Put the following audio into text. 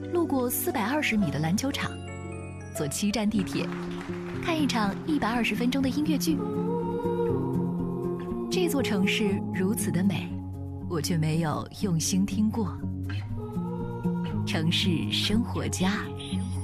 路过420米的篮球场，坐7站地铁，看一场120分钟的音乐剧。这座城市如此的美，我却没有用心听过。城市生活家。